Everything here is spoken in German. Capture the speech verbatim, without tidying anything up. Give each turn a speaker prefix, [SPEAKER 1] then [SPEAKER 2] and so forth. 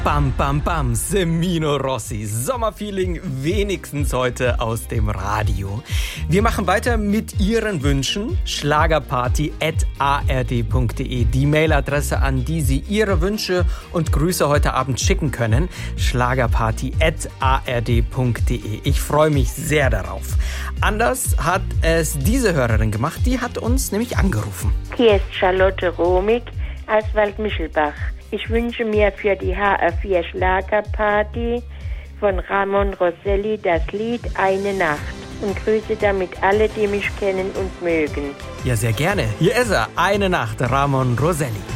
[SPEAKER 1] Bam, bam, bam, Semino Rossi. Sommerfeeling wenigstens heute aus dem Radio. Wir machen weiter mit Ihren Wünschen. schlagerparty at a r d punkt d e. Die Mailadresse, an die Sie Ihre Wünsche und Grüße heute Abend schicken können. schlagerparty at a r d punkt d e. Ich freue mich sehr darauf. Anders hat es diese Hörerin gemacht. Die hat uns nämlich angerufen.
[SPEAKER 2] Hier ist Charlotte Romig aus Waldmichelbach. Ich wünsche mir für die H R vier Schlagerparty von Ramon Roselli das Lied Eine Nacht und grüße damit alle, die mich kennen und mögen.
[SPEAKER 1] Ja, sehr gerne. Hier ist er. Eine Nacht, Ramon Roselli.